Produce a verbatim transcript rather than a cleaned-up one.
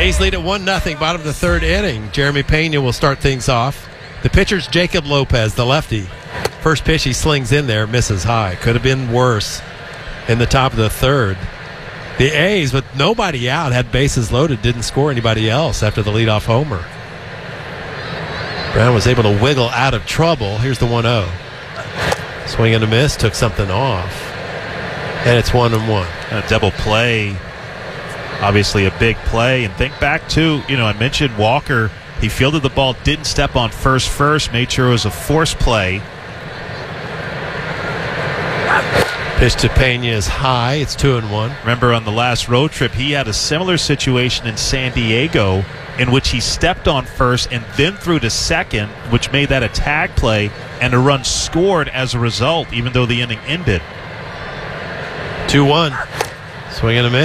A's lead at one nothing, bottom of the third inning. Jeremy Pena will start things off. The pitcher's Jacob Lopez, the lefty. First pitch he slings in there, misses high. Could have been worse in the top of the third. The A's, with nobody out, had bases loaded, didn't score anybody else after the leadoff homer. Brown was able to wiggle out of trouble. Here's the one oh. Swing and a miss, took something off. And it's one and one. A double play. Obviously a big play. And think back to, you know, I mentioned Walker. He fielded the ball, didn't step on first first, made sure it was a force play. Pitch to Pena is high. It's two and one. Remember on the last road trip, he had a similar situation in San Diego in which he stepped on first and then threw to second, which made that a tag play, and a run scored as a result, even though the inning ended. two one. Swing and a miss.